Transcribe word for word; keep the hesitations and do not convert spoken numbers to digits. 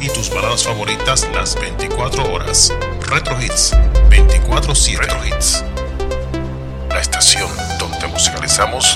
y tus baladas favoritas las veinticuatro horas. Retro Hits veinticuatro siete. Retro Hits, la estación donde musicalizamos